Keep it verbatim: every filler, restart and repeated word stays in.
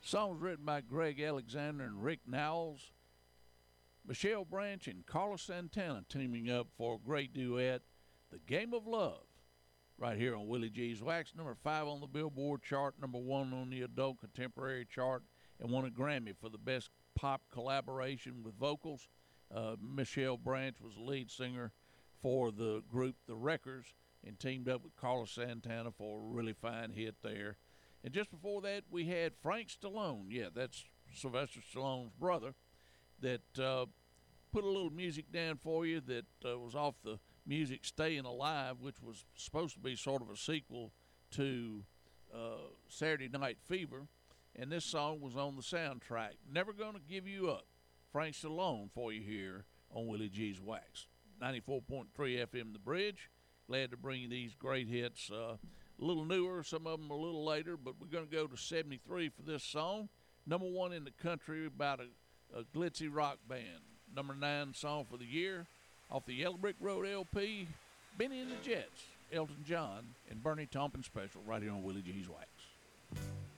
Songs written by Greg Alexander and Rick Nowles. Michelle Branch and Carlos Santana teaming up for a great duet, The Game of Love, right here on Willie G's Wax. Number five on the Billboard chart, number one on the Adult Contemporary chart, and won a Grammy for the best pop collaboration with vocals. Uh, Michelle Branch was the lead singer for the group The Wreckers and teamed up with Carlos Santana for a really fine hit there. And just before that, we had Frank Stallone. Yeah, that's Sylvester Stallone's brother, that uh, put a little music down for you that uh, was off the music Staying Alive, which was supposed to be sort of a sequel to uh, Saturday Night Fever. And this song was on the soundtrack, Never Gonna Give You Up. Frank Stallone for you here on Willie G's Wax. ninety-four point three F M The Bridge. Glad to bring you these great hits. Uh, a little newer, some of them a little later, but we're going to go to seventy-three for this song. Number one in the country about a, a glitzy rock band. Number nine song for the year off the Yellow Brick Road L P, Benny and the Jets, Elton John, and Bernie Taupin Special right here on Willie G's Wax.